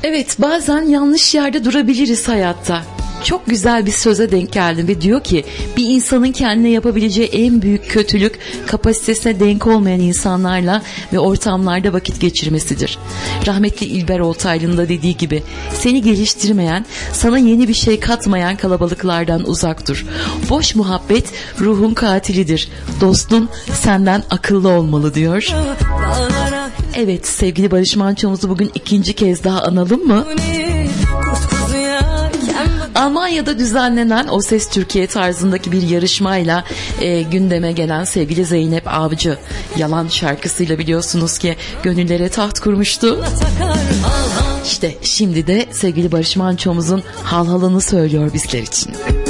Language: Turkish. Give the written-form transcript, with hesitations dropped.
Evet, bazen yanlış yerde durabiliriz hayatta. Çok güzel bir söze denk geldim ve diyor ki bir insanın kendine yapabileceği en büyük kötülük kapasitesine denk olmayan insanlarla ve ortamlarda vakit geçirmesidir. Rahmetli İlber Ortaylı'nın da dediği gibi seni geliştirmeyen, sana yeni bir şey katmayan kalabalıklardan uzak dur. Boş muhabbet ruhun katilidir. Dostun senden akıllı olmalı diyor. Evet, sevgili Barış Manço'muzu bugün ikinci kez daha analım mı? Almanya'da düzenlenen O Ses Türkiye tarzındaki bir yarışmayla gündeme gelen sevgili Zeynep Avcı, Yalan şarkısıyla biliyorsunuz ki gönüllere taht kurmuştu. İşte şimdi de sevgili Barış Manço'muzun Halhalını söylüyor bizler için.